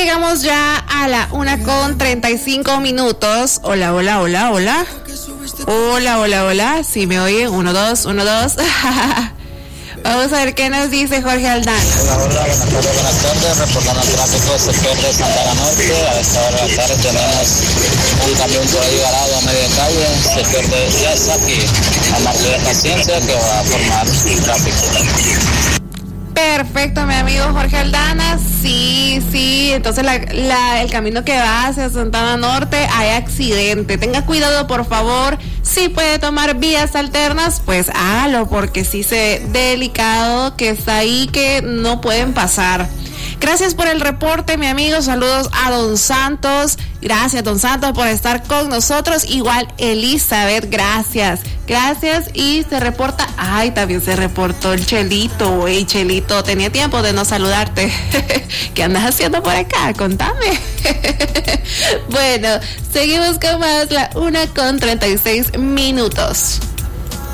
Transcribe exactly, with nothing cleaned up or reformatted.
llegamos ya a la una con treinta y cinco minutos. Hola, hola, hola, hola. Hola, hola, hola. Si me oyen, uno, dos, uno, dos. Vamos a ver qué nos dice Jorge Aldana. Hola, hola, buenas tardes, buenas tardes. Reportando el tráfico sector de Santana Norte. A esta hora de la tarde tenemos un camión por ahí varado a media calle, sector de Yasaki, a Martín de Paciencia, que va a formar tráfico. Perfecto, mi amigo Jorge Aldana. Sí, sí, entonces la, la, el camino que va hacia Santana Norte hay accidente. Tenga cuidado, por favor. Si puede tomar vías alternas, pues hágalo, porque sí se delicado que está ahí, que no pueden pasar. Gracias por el reporte, mi amigo. Saludos a Don Santos. Gracias, Don Santos, por estar con nosotros. Igual Elizabeth, gracias. Gracias. Y se reporta, ay, también se reportó el Chelito. Hey, Chelito, tenía tiempo de no saludarte. ¿Qué andas haciendo por acá? Contame. Bueno, seguimos con más, la una con treinta y seis minutos.